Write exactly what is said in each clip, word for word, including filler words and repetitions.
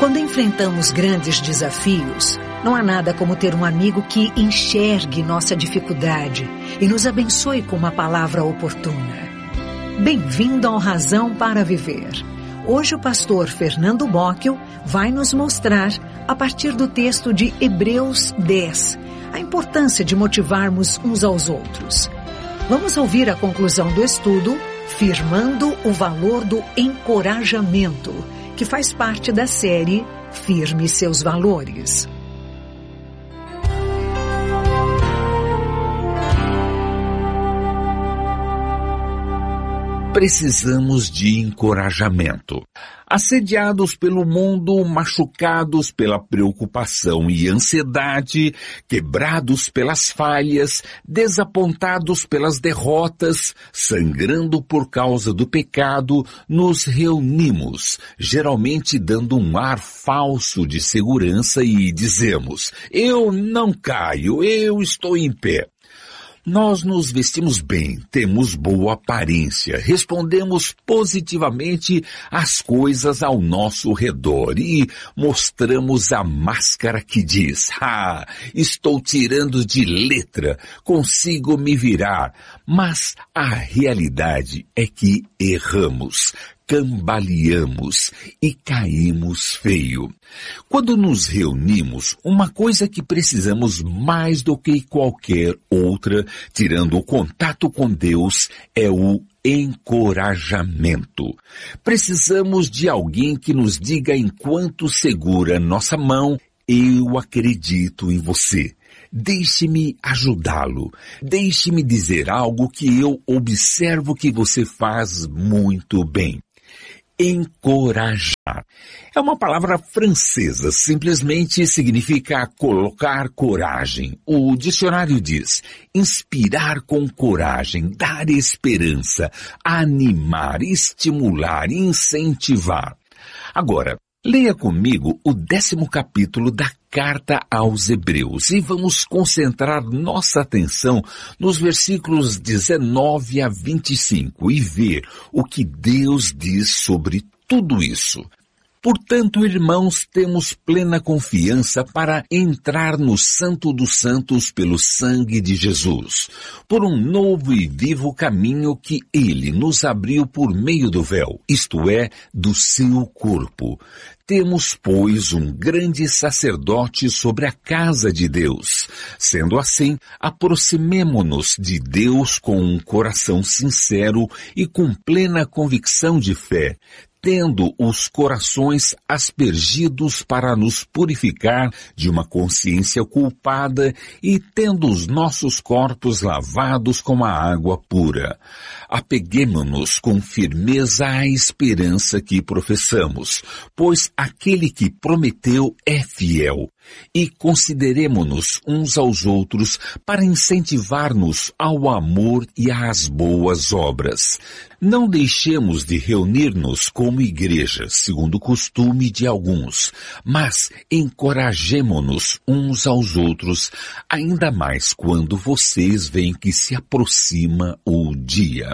Quando enfrentamos grandes desafios, não há nada como ter um amigo que enxergue nossa dificuldade e nos abençoe com uma palavra oportuna. Bem-vindo ao Razão para Viver. Hoje o pastor Fernando Bocchio vai nos mostrar, a partir do texto de Hebreus dez, a importância de motivarmos uns aos outros. Vamos ouvir a conclusão do estudo, Firmando o Valor do Encorajamento, que faz parte da série Firme Seus Valores. Precisamos de encorajamento. Assediados pelo mundo, machucados pela preocupação e ansiedade, quebrados pelas falhas, desapontados pelas derrotas, sangrando por causa do pecado, nos reunimos, geralmente dando um ar falso de segurança e dizemos: eu não caio, eu estou em pé. Nós nos vestimos bem, temos boa aparência, respondemos positivamente às coisas ao nosso redor e mostramos a máscara que diz: ah, estou tirando de letra, consigo me virar. Mas a realidade é que erramos, cambaleamos e caímos feio. Quando nos reunimos, uma coisa que precisamos mais do que qualquer outra, tirando o contato com Deus, é o encorajamento. Precisamos de alguém que nos diga enquanto segura nossa mão: eu acredito em você. Deixe-me ajudá-lo. Deixe-me dizer algo que eu observo que você faz muito bem. Encorajar. É uma palavra francesa, simplesmente significa colocar coragem. O dicionário diz: inspirar com coragem, dar esperança, animar, estimular, incentivar. Agora, leia comigo o décimo capítulo da Carta aos Hebreus e vamos concentrar nossa atenção nos versículos dezenove a vinte e cinco e ver o que Deus diz sobre tudo isso. Portanto, irmãos, temos plena confiança para entrar no Santo dos Santos pelo sangue de Jesus, por um novo e vivo caminho que Ele nos abriu por meio do véu, isto é, do seu corpo. Temos, pois, um grande sacerdote sobre a casa de Deus. Sendo assim, aproximemo-nos de Deus com um coração sincero e com plena convicção de fé, tendo os corações aspergidos para nos purificar de uma consciência culpada e tendo os nossos corpos lavados com a água pura. Apeguemo-nos com firmeza à esperança que professamos, pois aquele que prometeu é fiel. E consideremo-nos uns aos outros para incentivar-nos ao amor e às boas obras. Não deixemos de reunir-nos como igreja, segundo o costume de alguns, mas encorajemo-nos uns aos outros, ainda mais quando vocês veem que se aproxima o dia.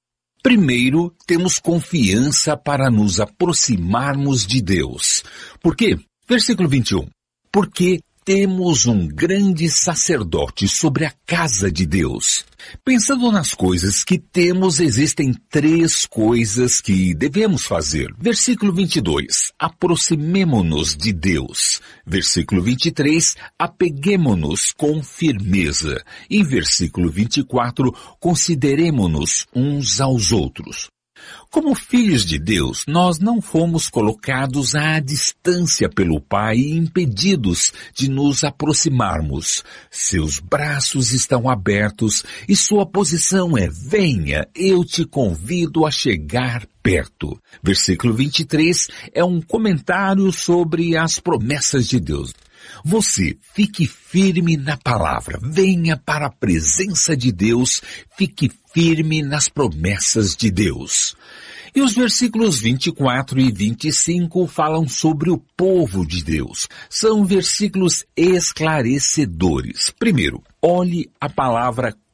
Primeiro, temos confiança para nos aproximarmos de Deus. Por quê? Versículo vinte e um. Porque temos um grande sacerdote sobre a casa de Deus. Pensando nas coisas que temos, existem três coisas que devemos fazer. Versículo vinte e dois. Aproximemo-nos de Deus. Versículo vinte e três. Apeguemo-nos com firmeza. E versículo vinte e quatro. Consideremo-nos uns aos outros. Como filhos de Deus, nós não fomos colocados à distância pelo Pai e impedidos de nos aproximarmos. Seus braços estão abertos e sua posição é: venha, eu te convido a chegar perto. Versículo vinte e três é um comentário sobre as promessas de Deus. Você fique firme na palavra, venha para a presença de Deus, fique firme nas promessas de Deus. E os versículos vinte e quatro e vinte e cinco falam sobre o povo de Deus. São versículos esclarecedores. Primeiro, olhe a palavra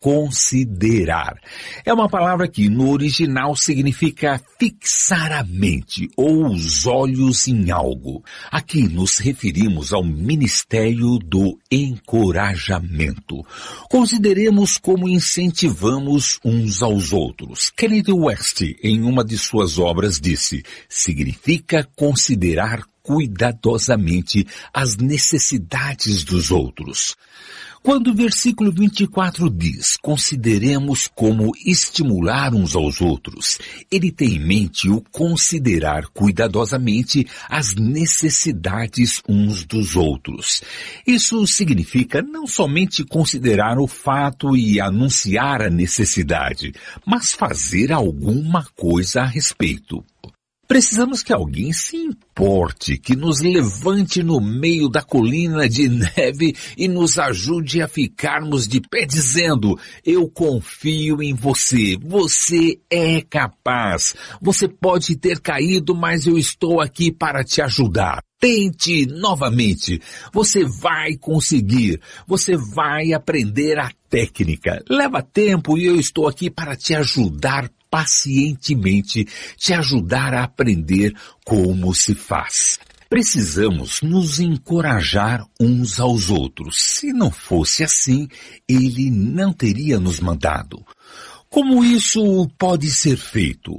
considerar. É uma palavra que no original significa fixar a mente ou os olhos em algo. Aqui nos referimos ao ministério do encorajamento. Consideremos como incentivamos uns aos outros. Kenneth West, em uma de suas obras, disse: significa considerar cuidadosamente as necessidades dos outros. Quando o versículo vinte e quatro diz, consideremos como estimular uns aos outros, ele tem em mente o considerar cuidadosamente as necessidades uns dos outros. Isso significa não somente considerar o fato e anunciar a necessidade, mas fazer alguma coisa a respeito. Precisamos que alguém se importe, que nos levante no meio da colina de neve e nos ajude a ficarmos de pé dizendo: eu confio em você, você é capaz, você pode ter caído, mas eu estou aqui para te ajudar. Tente novamente, você vai conseguir, você vai aprender a técnica. Leva tempo e eu estou aqui para te ajudar pacientemente, te ajudar a aprender como se faz. Precisamos nos encorajar uns aos outros. Se não fosse assim, ele não teria nos mandado. Como isso pode ser feito?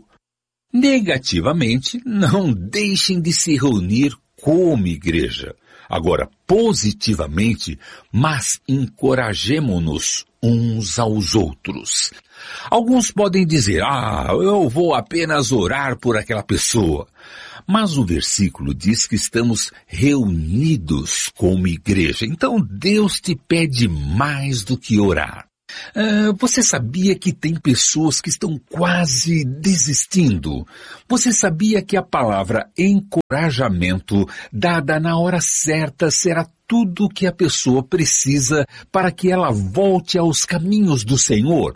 Negativamente, não deixem de se reunir como igreja. Agora, positivamente, mas encorajemo-nos uns aos outros. Alguns podem dizer: ah, eu vou apenas orar por aquela pessoa. Mas o versículo diz que estamos reunidos como igreja. Então Deus te pede mais do que orar. Uh, você sabia que tem pessoas que estão quase desistindo? Você sabia que a palavra encorajamento, dada na hora certa, será tudo o que a pessoa precisa para que ela volte aos caminhos do Senhor?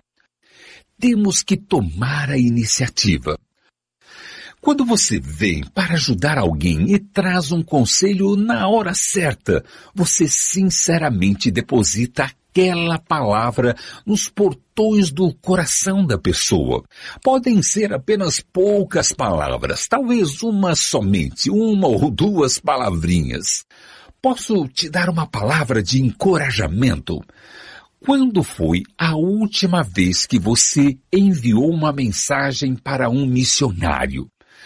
Temos que tomar a iniciativa. Quando você vem para ajudar alguém e traz um conselho na hora certa, você sinceramente deposita aquela palavra nos portões do coração da pessoa. Podem ser apenas poucas palavras, talvez uma somente, uma ou duas palavrinhas. Posso te dar uma palavra de encorajamento? Quando foi a última vez que você enviou uma mensagem para um missionário?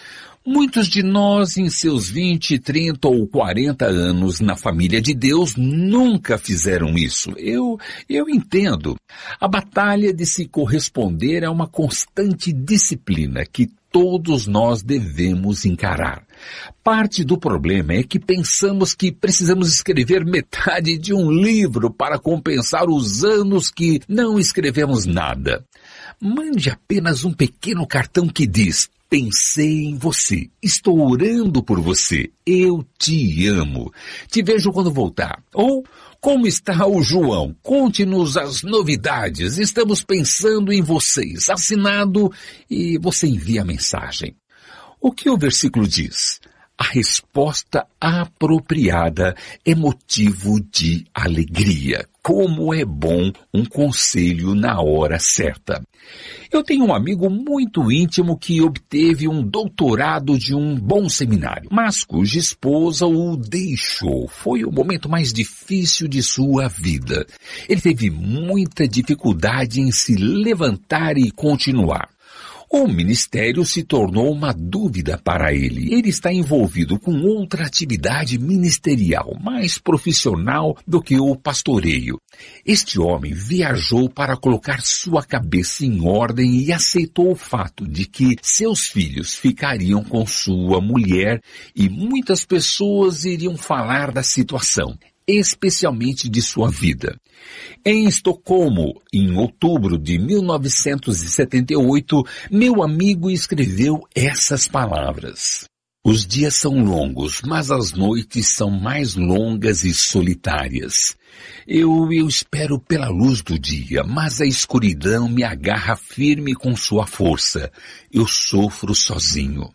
Muitos de nós, em seus vinte, trinta ou quarenta anos na família de Deus, nunca fizeram isso. Eu, eu entendo. A batalha de se corresponder é uma constante disciplina que todos nós devemos encarar. Parte do problema é que pensamos que precisamos escrever metade de um livro para compensar os anos que não escrevemos nada. Mande apenas um pequeno cartão que diz: pensei em você, estou orando por você, eu te amo, te vejo quando voltar. Ou, como está o João? Conte-nos as novidades, estamos pensando em vocês. Assinado, e você envia a mensagem. O que o versículo diz? A resposta apropriada é motivo de alegria. Como é bom um conselho na hora certa. Eu tenho um amigo muito íntimo que obteve um doutorado de um bom seminário, mas cuja esposa o deixou. Foi o momento mais difícil de sua vida. Ele teve muita dificuldade em se levantar e continuar. O ministério se tornou uma dúvida para ele. Ele está envolvido com outra atividade ministerial, mais profissional do que o pastoreio. Este homem viajou para colocar sua cabeça em ordem e aceitou o fato de que seus filhos ficariam com sua mulher e muitas pessoas iriam falar da situação, especialmente de sua vida. Em Estocolmo, em outubro de mil novecentos e setenta e oito, meu amigo escreveu essas palavras. Os dias são longos, mas as noites são mais longas e solitárias. Eu, eu espero pela luz do dia, mas a escuridão me agarra firme com sua força. Eu sofro sozinho.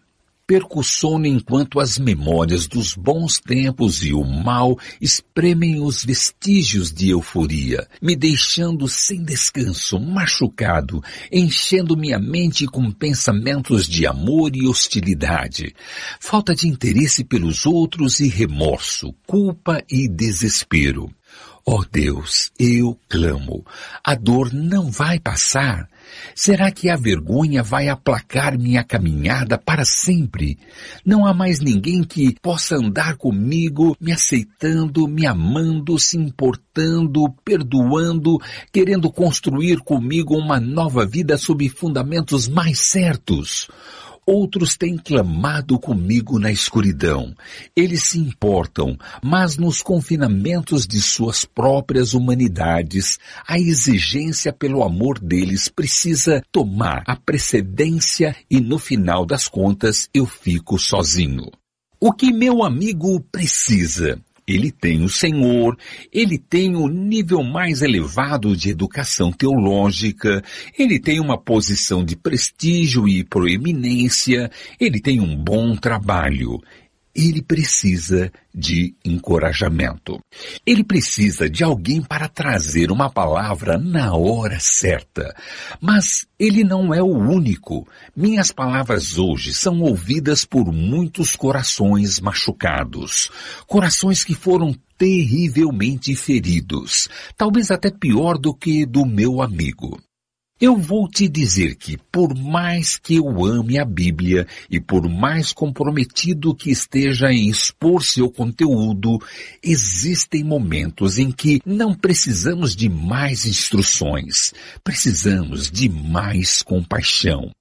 perco o sono enquanto as memórias dos bons tempos e o mal espremem os vestígios de euforia, me deixando sem descanso, machucado, enchendo minha mente com pensamentos de amor e hostilidade, falta de interesse pelos outros e remorso, culpa e desespero. Ó Deus, eu clamo, a dor não vai passar? Será que a vergonha vai aplacar minha caminhada para sempre? Não há mais ninguém que possa andar comigo, me aceitando, me amando, se importando, perdoando, querendo construir comigo uma nova vida sob fundamentos mais certos. Outros têm clamado comigo na escuridão. Eles se importam, mas nos confinamentos de suas próprias humanidades, a exigência pelo amor deles precisa tomar a precedência e no final das contas eu fico sozinho. O que meu amigo precisa? Ele tem o Senhor, ele tem o nível mais elevado de educação teológica, ele tem uma posição de prestígio e proeminência, ele tem um bom trabalho. Ele precisa de encorajamento. Ele precisa de alguém para trazer uma palavra na hora certa. Mas ele não é o único. Minhas palavras hoje são ouvidas por muitos corações machucados. Corações que foram terrivelmente feridos. Talvez até pior do que do meu amigo. Eu vou te dizer que, por mais que eu ame a Bíblia e por mais comprometido que esteja em expor seu conteúdo, existem momentos em que não precisamos de mais instruções, precisamos de mais compaixão.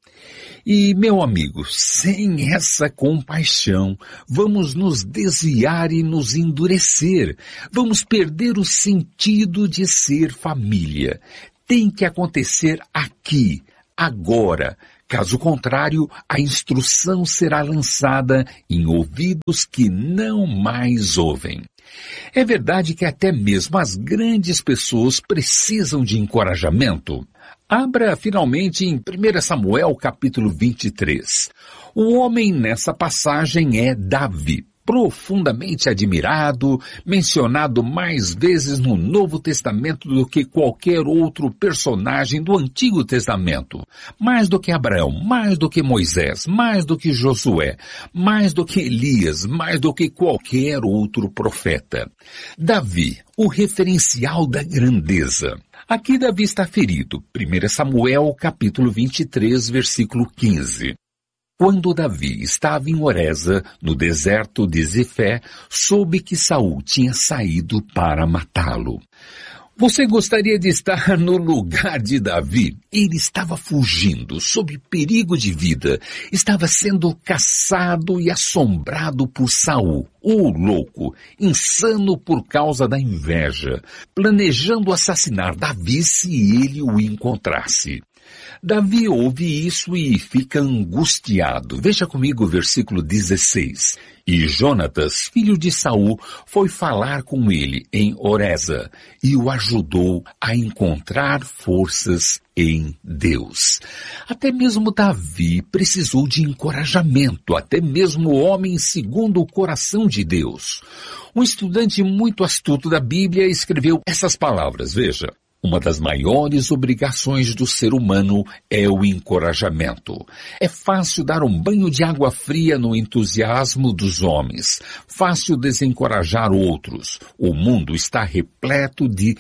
E, meu amigo, sem essa compaixão, vamos nos desviar e nos endurecer, vamos perder o sentido de ser família. Tem que acontecer aqui, agora. Caso contrário, a instrução será lançada em ouvidos que não mais ouvem. É verdade que até mesmo as grandes pessoas precisam de encorajamento. Abra finalmente em primeiro Samuel capítulo vinte e três. O homem nessa passagem é Davi. Profundamente admirado, mencionado mais vezes no Novo Testamento do que qualquer outro personagem do Antigo Testamento. Mais do que Abraão, mais do que Moisés, mais do que Josué, mais do que Elias, mais do que qualquer outro profeta. Davi, o referencial da grandeza. Aqui Davi está ferido. primeiro Samuel capítulo vinte e três, versículo quinze. Quando Davi estava em Oreza, no deserto de Zifé, soube que Saul tinha saído para matá-lo. Você gostaria de estar no lugar de Davi? Ele estava fugindo, sob perigo de vida. Estava sendo caçado e assombrado por Saul, o louco, insano por causa da inveja, planejando assassinar Davi se ele o encontrasse. Davi ouve isso e fica angustiado. Veja comigo o versículo dezesseis. E Jonatas, filho de Saul, foi falar com ele em Oreza e o ajudou a encontrar forças em Deus. Até mesmo Davi precisou de encorajamento, até mesmo o homem segundo o coração de Deus. Um estudante muito astuto da Bíblia escreveu essas palavras, veja. Uma das maiores obrigações do ser humano é o encorajamento. É fácil dar um banho de água fria no entusiasmo dos homens. Fácil desencorajar outros. O mundo está repleto de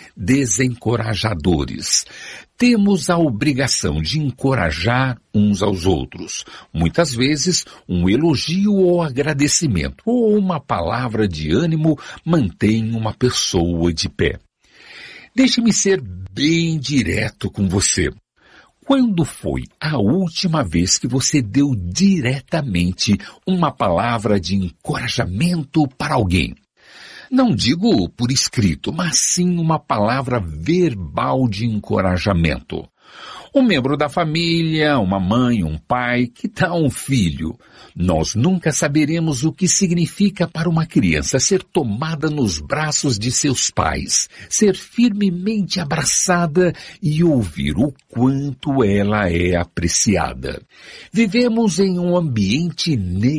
desencorajadores. Temos a obrigação de encorajar uns aos outros. Muitas vezes, um elogio ou agradecimento ou uma palavra de ânimo mantém uma pessoa de pé. Deixe-me ser bem direto com você. Quando foi a última vez que você deu diretamente uma palavra de encorajamento para alguém? Não digo por escrito, mas sim uma palavra verbal de encorajamento. Um membro da família, uma mãe, um pai, que tal um filho? Nós nunca saberemos o que significa para uma criança ser tomada nos braços de seus pais, ser firmemente abraçada e ouvir o quanto ela é apreciada. Vivemos em um ambiente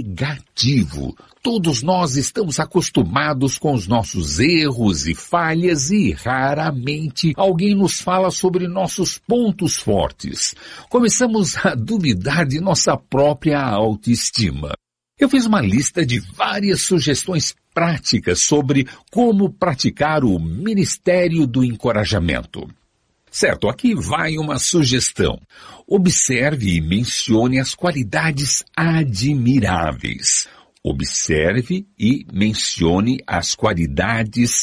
negativo. Todos nós estamos acostumados com os nossos erros e falhas e raramente alguém nos fala sobre nossos pontos fortes. Começamos a duvidar de nossa própria autoestima. Eu fiz uma lista de várias sugestões práticas sobre como praticar o Ministério do Encorajamento. Certo, aqui vai uma sugestão. Observe e mencione as qualidades admiráveis. Observe e mencione as qualidades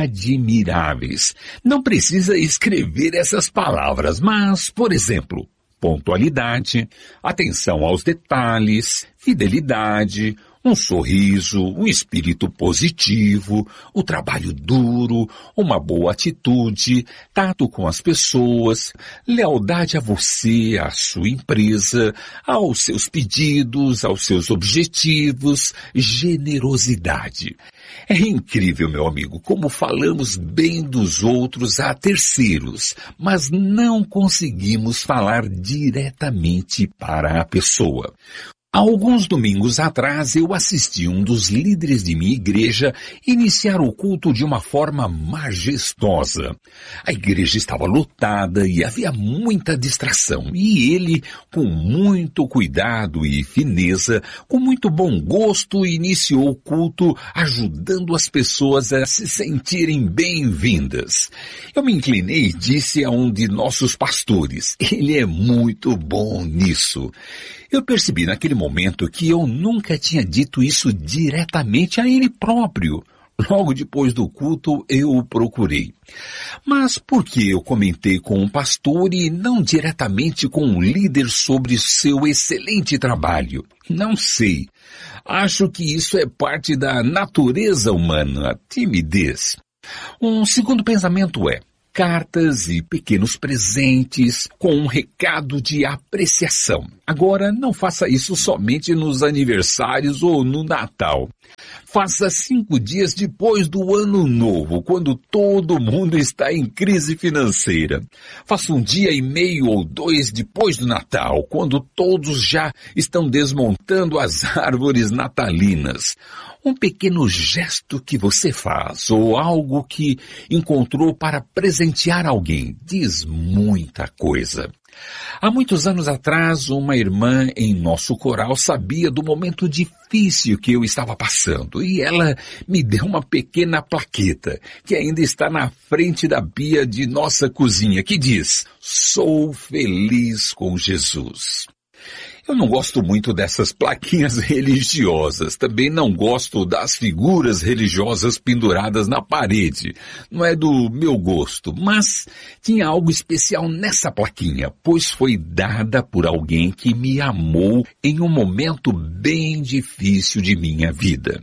admiráveis. Não precisa escrever essas palavras, mas, por exemplo, pontualidade, atenção aos detalhes, fidelidade, um sorriso, um espírito positivo, o trabalho duro, uma boa atitude, tato com as pessoas, lealdade a você, à sua empresa, aos seus pedidos, aos seus objetivos, generosidade. É incrível, meu amigo, como falamos bem dos outros a terceiros, mas não conseguimos falar diretamente para a pessoa. Há alguns domingos atrás, eu assisti um dos líderes de minha igreja iniciar o culto de uma forma majestosa. A igreja estava lotada e havia muita distração, e ele, com muito cuidado e fineza, com muito bom gosto, iniciou o culto ajudando as pessoas a se sentirem bem-vindas. Eu me inclinei e disse a um de nossos pastores: ele é muito bom nisso. Eu percebi naquele momento que eu nunca tinha dito isso diretamente a ele próprio. Logo depois do culto, eu o procurei. Mas por que eu comentei com um pastor e não diretamente com um líder sobre seu excelente trabalho? Não sei. Acho que isso é parte da natureza humana, a timidez. Um segundo pensamento é: cartas e pequenos presentes com um recado de apreciação. Agora, não faça isso somente nos aniversários ou no Natal. Faça cinco dias depois do Ano Novo, quando todo mundo está em crise financeira. Faça um dia e meio ou dois depois do Natal, quando todos já estão desmontando as árvores natalinas. Um pequeno gesto que você faz ou algo que encontrou para presentear alguém diz muita coisa. Há muitos anos atrás, uma irmã em nosso coral sabia do momento difícil que eu estava passando e ela me deu uma pequena plaqueta que ainda está na frente da pia de nossa cozinha que diz: "Sou feliz com Jesus". Eu não gosto muito dessas plaquinhas religiosas. Também não gosto das figuras religiosas penduradas na parede. Não é do meu gosto, mas tinha algo especial nessa plaquinha, pois foi dada por alguém que me amou em um momento bem difícil de minha vida.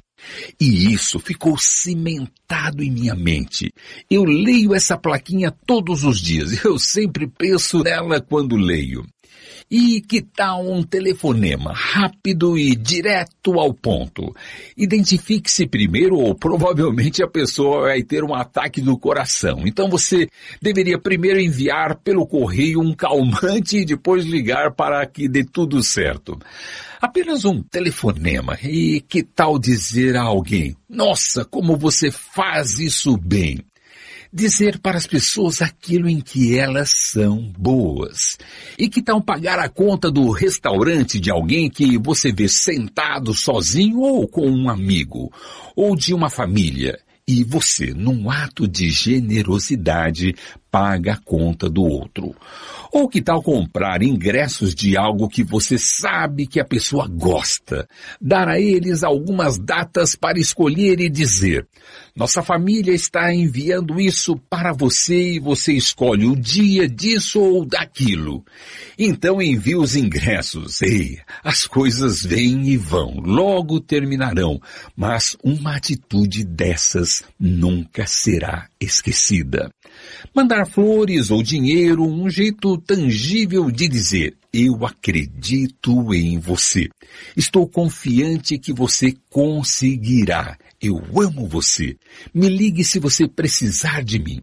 E isso ficou cimentado em minha mente. Eu leio essa plaquinha todos os dias. Eu sempre penso nela quando leio. E que tal um telefonema rápido e direto ao ponto? Identifique-se primeiro ou provavelmente a pessoa vai ter um ataque do coração. Então você deveria primeiro enviar pelo correio um calmante e depois ligar para que dê tudo certo. Apenas um telefonema. E que tal dizer a alguém: "Nossa, como você faz isso bem"? Dizer para as pessoas aquilo em que elas são boas. E que tal pagar a conta do restaurante de alguém que você vê sentado sozinho ou com um amigo, ou de uma família, e você, num ato de generosidade, paga a conta do outro? Ou que tal comprar ingressos de algo que você sabe que a pessoa gosta? Dar a eles algumas datas para escolher e dizer: "Nossa família está enviando isso para você e você escolhe o dia disso ou daquilo. Então envie os ingressos. Ei, as coisas vêm e vão, logo terminarão, mas uma atitude dessas nunca será esquecida." Mandar flores ou dinheiro, um jeito tangível de dizer: eu acredito em você. Estou confiante que você conseguirá. Eu amo você. Me ligue se você precisar de mim.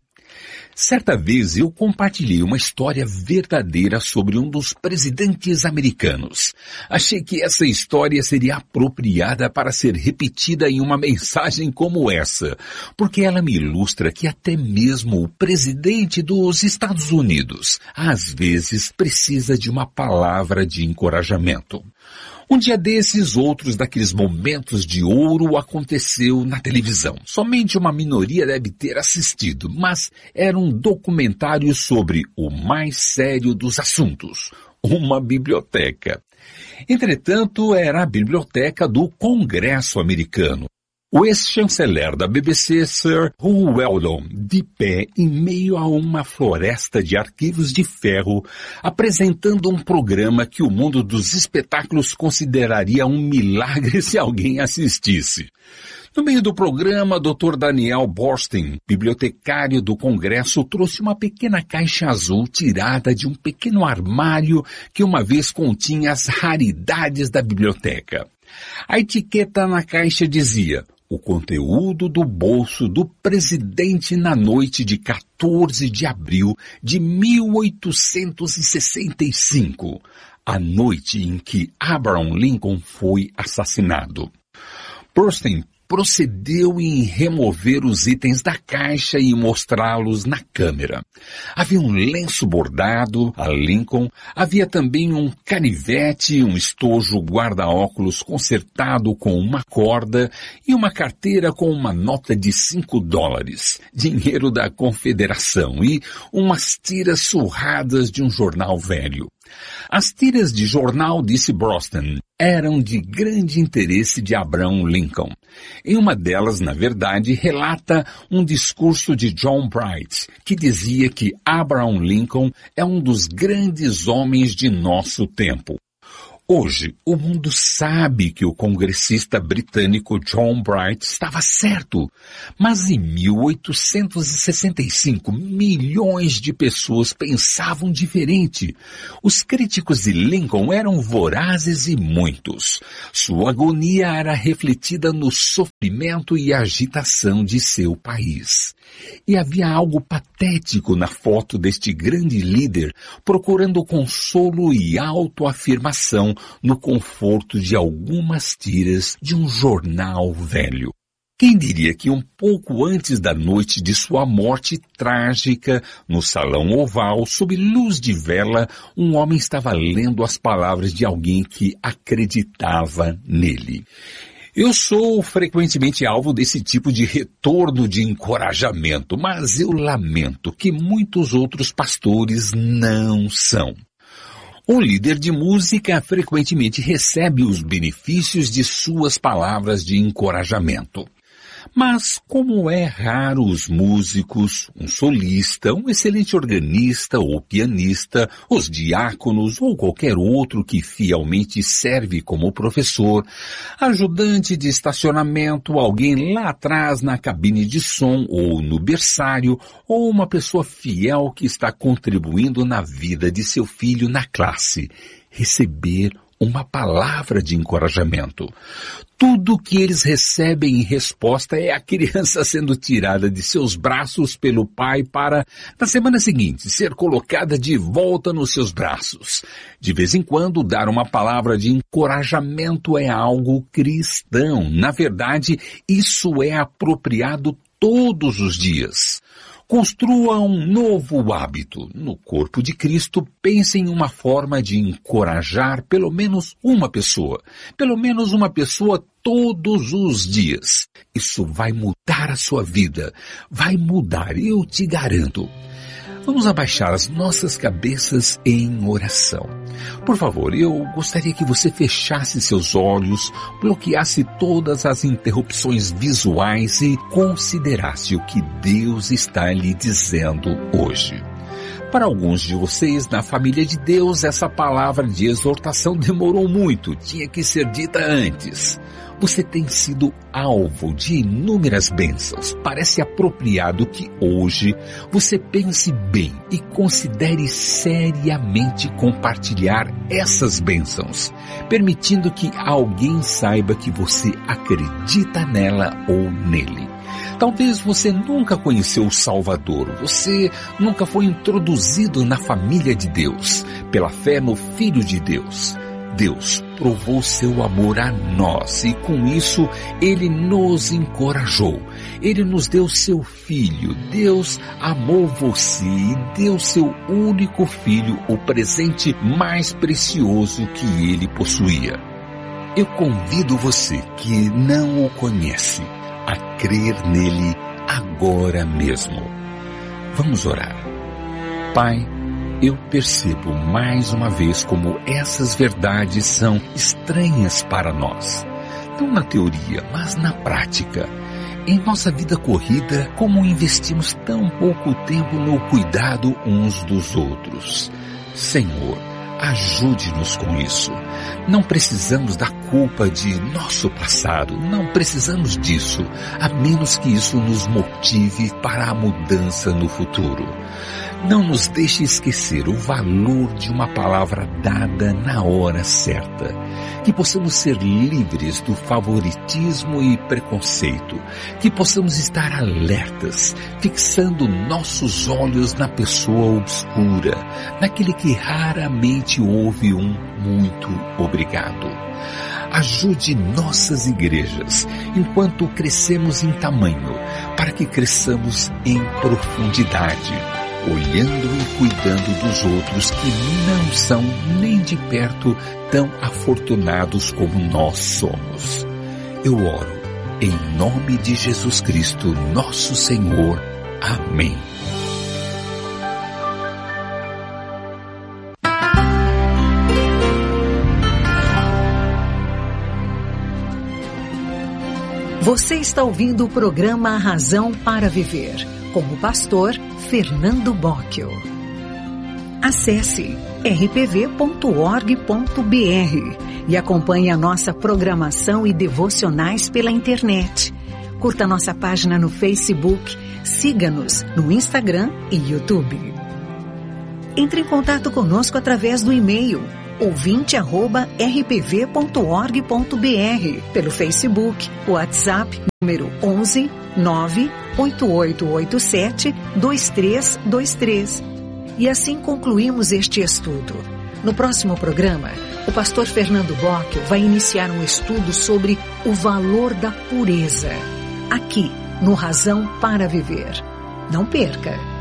Certa vez eu compartilhei uma história verdadeira sobre um dos presidentes americanos. Achei que essa história seria apropriada para ser repetida em uma mensagem como essa, porque ela me ilustra que até mesmo o presidente dos Estados Unidos, às vezes, precisa de uma palavra de encorajamento. Um dia desses, outros daqueles momentos de ouro aconteceu na televisão. Somente uma minoria deve ter assistido, mas era um documentário sobre o mais sério dos assuntos, uma biblioteca. Entretanto, era a biblioteca do Congresso americano. O ex-chanceler da B B C, Sir Hugh Weldon, de pé em meio a uma floresta de arquivos de ferro, apresentando um programa que o mundo dos espetáculos consideraria um milagre se alguém assistisse. No meio do programa, doutor Daniel Boorstin, bibliotecário do Congresso, trouxe uma pequena caixa azul tirada de um pequeno armário que uma vez continha as raridades da biblioteca. A etiqueta na caixa dizia: o conteúdo do bolso do presidente na noite de quatorze de abril de mil oitocentos e sessenta e cinco, a noite em que Abraham Lincoln foi assassinado. Boorstin procedeu em remover os itens da caixa e mostrá-los na câmera. Havia um lenço bordado a Lincoln, havia também um canivete, um estojo guarda-óculos consertado com uma corda e uma carteira com uma nota de cinco dólares, dinheiro da Confederação, e umas tiras surradas de um jornal velho. As tiras de jornal, disse Boorstin, eram de grande interesse de Abraham Lincoln. Em uma delas, na verdade, relata um discurso de John Bright, que dizia que Abraham Lincoln é um dos grandes homens de nosso tempo. Hoje, o mundo sabe que o congressista britânico John Bright estava certo, mas em mil oitocentos e sessenta e cinco, milhões de pessoas pensavam diferente. Os críticos de Lincoln eram vorazes e muitos. Sua agonia era refletida no sofrimento e agitação de seu país. E havia algo patético na foto deste grande líder, procurando consolo e autoafirmação no conforto de algumas tiras de um jornal velho. Quem diria que um pouco antes da noite de sua morte trágica, no Salão Oval, sob luz de vela, um homem estava lendo as palavras de alguém que acreditava nele. Eu sou frequentemente alvo desse tipo de retorno de encorajamento, mas eu lamento que muitos outros pastores não são. O líder de música frequentemente recebe os benefícios de suas palavras de encorajamento. Mas como é raro os músicos, um solista, um excelente organista ou pianista, os diáconos ou qualquer outro que fielmente serve como professor, ajudante de estacionamento, alguém lá atrás na cabine de som ou no berçário, ou uma pessoa fiel que está contribuindo na vida de seu filho na classe, receber uma palavra de encorajamento. Tudo que eles recebem em resposta é a criança sendo tirada de seus braços pelo pai para, na semana seguinte, ser colocada de volta nos seus braços. De vez em quando, dar uma palavra de encorajamento é algo cristão. Na verdade, isso é apropriado todos os dias. Construa um novo hábito. No corpo de Cristo, pense em uma forma de encorajar pelo menos uma pessoa. Pelo menos uma pessoa todos os dias. Isso vai mudar a sua vida. Vai mudar, eu te garanto. Vamos abaixar as nossas cabeças em oração. Por favor, eu gostaria que você fechasse seus olhos, bloqueasse todas as interrupções visuais e considerasse o que Deus está lhe dizendo hoje. Para alguns de vocês, na família de Deus, essa palavra de exortação demorou muito, tinha que ser dita antes. Você tem sido alvo de inúmeras bênçãos. Parece apropriado que hoje você pense bem e considere seriamente compartilhar essas bênçãos, permitindo que alguém saiba que você acredita nela ou nele. Talvez você nunca conheceu o Salvador, você nunca foi introduzido na família de Deus, pela fé no Filho de Deus. Deus provou seu amor a nós e com isso Ele nos encorajou. Ele nos deu seu Filho. Deus amou você e deu seu único Filho, o presente mais precioso que Ele possuía. Eu convido você que não o conhece a crer nele agora mesmo. Vamos orar. Pai, eu percebo mais uma vez como essas verdades são estranhas para nós. Não na teoria, mas na prática. Em nossa vida corrida, como investimos tão pouco tempo no cuidado uns dos outros. Senhor, ajude-nos com isso. Não precisamos da culpa de nosso passado, não precisamos disso, a menos que isso nos motive para a mudança no futuro. Não nos deixe esquecer o valor de uma palavra dada na hora certa. Que possamos ser livres do favoritismo e preconceito. Que possamos estar alertas, fixando nossos olhos na pessoa obscura, naquele que raramente ouve um muito obrigado. Ajude nossas igrejas, enquanto crescemos em tamanho, para que cresçamos em profundidade, olhando e cuidando dos outros que não são nem de perto tão afortunados como nós somos. Eu oro em nome de Jesus Cristo, nosso Senhor. Amém. Você está ouvindo o programa A Razão para Viver, com o pastor Fernando Bocchio. Acesse r p v ponto org ponto b r e acompanhe a nossa programação e devocionais pela internet. Curta nossa página no Facebook, siga-nos no Instagram e YouTube. Entre em contato conosco através do e-mail ouvinte arroba r p v ponto org ponto b r, pelo Facebook, WhatsApp, número onze nove oito oito oito sete dois três dois três. E assim concluímos este estudo. No próximo programa, o pastor Fernando Bocchio vai iniciar um estudo sobre o valor da pureza, aqui no Razão para Viver. Não perca!